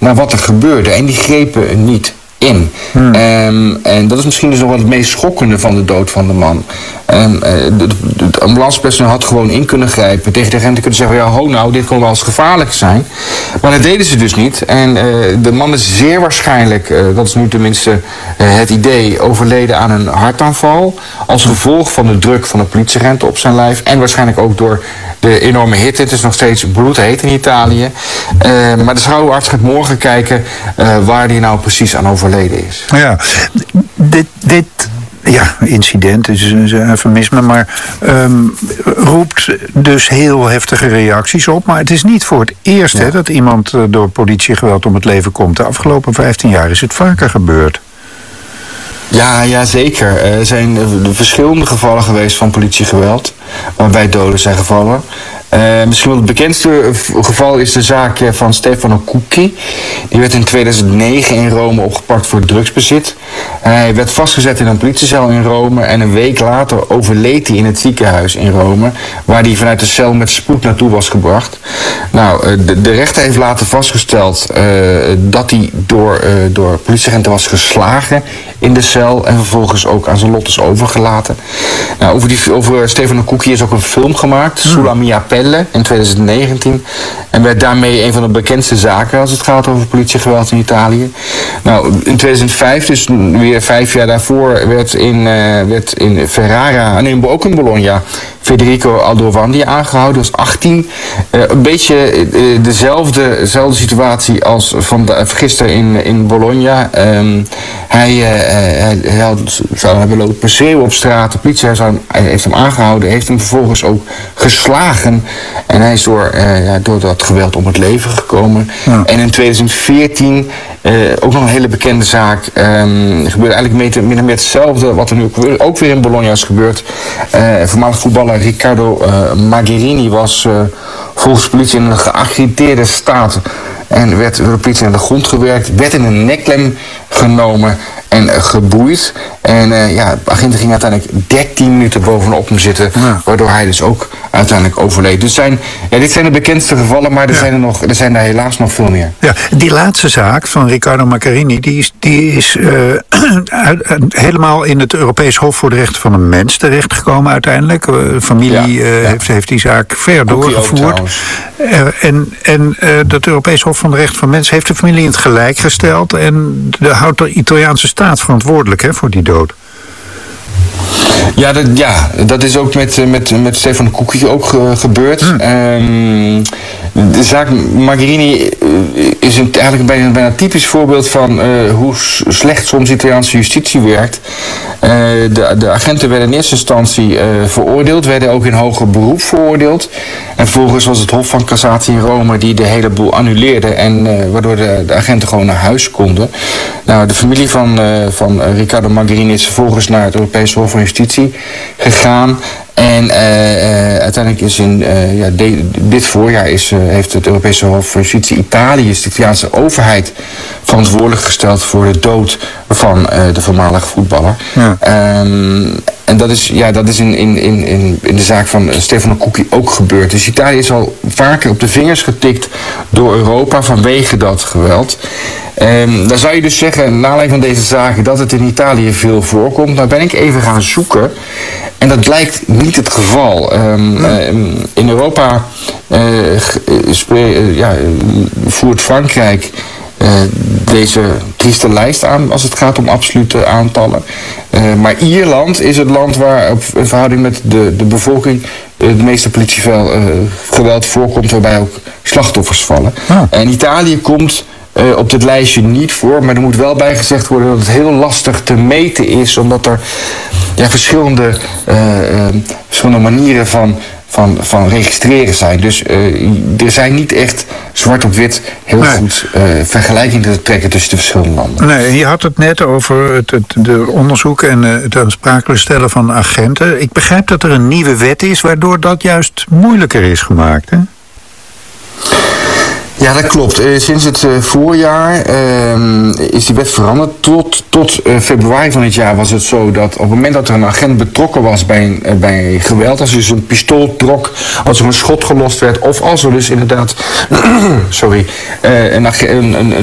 naar wat er gebeurde. En die grepen niet in. En dat is misschien dus nog wel het meest schokkende van de dood van de man. De ambulancepersoneel had gewoon in kunnen grijpen. Tegen de agenten kunnen zeggen, nou, dit kon wel eens gevaarlijk zijn. Maar dat deden ze dus niet. En de man is zeer waarschijnlijk, dat is nu tenminste het idee, overleden aan een hartaanval. Als gevolg van de druk van de politieagenten op zijn lijf. En waarschijnlijk ook door de enorme hitte. Het is nog steeds bloedheet in Italië. Maar de schouwarts gaat morgen kijken waar die nou precies aan overleden is. Ja, dit incident is een eufemisme, maar roept dus heel heftige reacties op. Maar het is niet voor het eerst dat iemand door politiegeweld om het leven komt. De afgelopen 15 jaar is het vaker gebeurd. Ja, zeker. Er zijn verschillende gevallen geweest van politiegeweld, waarbij doden zijn gevallen. Misschien wel het bekendste geval is de zaak van Stefano Cucchi. Die werd in 2009 in Rome opgepakt voor drugsbezit. Hij werd vastgezet in een politiecel in Rome en een week later overleed hij in het ziekenhuis in Rome, waar hij vanuit de cel met spoed naartoe was gebracht. Nou, de rechter heeft later vastgesteld dat hij door politieagenten was geslagen in de cel en vervolgens ook aan zijn lot is overgelaten. Nou, over Stefano Cucchi is ook een film gemaakt, Sulla mia pelle, in 2019. En werd daarmee een van de bekendste zaken als het gaat over politiegeweld in Italië. Nou, in 2005, dus weer 5 jaar daarvoor, werd in Ferrara, ook in Bologna, Federico Aldrovandi aangehouden. Was 18. Een beetje dezelfde situatie als van gisteren in Bologna. Hij zou hebben lopen schreeuwen op straat. De politie heeft hem aangehouden. Heeft hem vervolgens ook geslagen. En hij is door dat geweld om het leven gekomen. Ja. En in 2014, ook nog een hele bekende zaak. Gebeurde eigenlijk min of meer hetzelfde wat er nu ook weer in Bologna is gebeurd. Voormalig voetballer Riccardo Magherini was volgens de politie in een geagiteerde staat en werd door de politie aan de grond gewerkt, werd in een nekklem genomen en geboeid. En agenten gingen uiteindelijk 13 minuten bovenop hem zitten, waardoor hij dus ook uiteindelijk overleed. Dus dit zijn de bekendste gevallen, maar er zijn er helaas nog veel meer. Ja, die laatste zaak van Riccardo Magherini, die is helemaal in het Europees Hof voor de Rechten van de Mens terechtgekomen uiteindelijk. Familie heeft die zaak ver doorgevoerd. En dat Europees Hof van de Rechten van de Mens heeft de familie in het gelijk gesteld en houdt de Italiaanse staat verantwoordelijk voor die dood. Dat is ook met Stefano Cucchi ook gebeurd. De zaak Magherini is eigenlijk een bijna typisch voorbeeld van hoe slecht soms Italiaanse justitie werkt. De agenten werden in eerste instantie veroordeeld, werden ook in hoger beroep veroordeeld. En vervolgens was het Hof van Cassatie in Rome die de hele boel annuleerde en waardoor de agenten gewoon naar huis konden. Nou, de familie van Riccardo Magherini is vervolgens naar het Europese Hof van Justitie gegaan. En uiteindelijk is dit voorjaar heeft het Europese Hof van Justitie Italië, de Italiaanse overheid, verantwoordelijk gesteld voor de dood van de voormalige voetballer. Ja. En dat is in de zaak van Stefano Cucchi ook gebeurd. Dus Italië is al vaker op de vingers getikt door Europa vanwege dat geweld. Dan zou je dus zeggen, naar aanleiding van deze zaken, dat het in Italië veel voorkomt. Nou ben ik even gaan zoeken. En dat blijkt niet het geval. In Europa voert Frankrijk deze trieste lijst aan als het gaat om absolute aantallen. Maar Ierland is het land waar op in verhouding met de bevolking de meeste politiegeweld voorkomt, waarbij ook slachtoffers vallen. En Italië komt op dit lijstje niet voor, maar er moet wel bij gezegd worden dat het heel lastig te meten is, omdat er verschillende manieren van registreren zijn. Dus er zijn niet echt zwart op wit heel goed vergelijkingen te trekken tussen de verschillende landen. Nee, je had het net over de onderzoek en het aansprakelijk stellen van agenten. Ik begrijp dat er een nieuwe wet is waardoor dat juist moeilijker is gemaakt, hè? Ja, dat klopt. Sinds het voorjaar is die wet veranderd. Tot februari van dit jaar was het zo dat op het moment dat er een agent betrokken was bij geweld, als er dus een pistool trok, als er een schot gelost werd, of als er dus inderdaad een